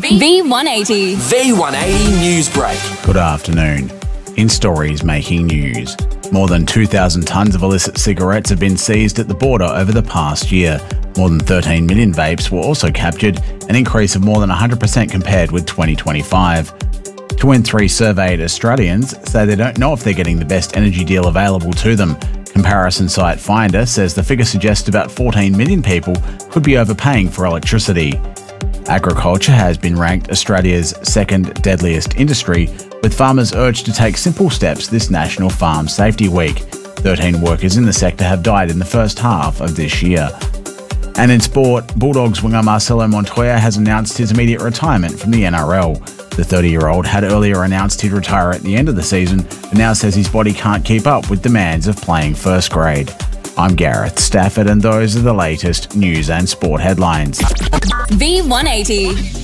V180. V180 News Break. Good afternoon. In stories making news, more than 2,000 tonnes of illicit cigarettes have been seized at the border over the past year. More than 13 million vapes were also captured, an increase of more than 100% compared with 2025. 2 in 3 surveyed Australians say they don't know if they're getting the best energy deal available to them. Comparison site Finder says the figure suggests about 14 million people could be overpaying for electricity. Agriculture has been ranked Australia's second deadliest industry, with farmers urged to take simple steps this National Farm Safety Week. 13 workers in the sector have died in the first half of this year. And in sport, Bulldogs winger Marcelo Montoya has announced his immediate retirement from the NRL. The 30-year-old had earlier announced he'd retire at the end of the season, but now says his body can't keep up with demands of playing first grade. I'm Gareth Stafford, and those are the latest news and sport headlines. V180.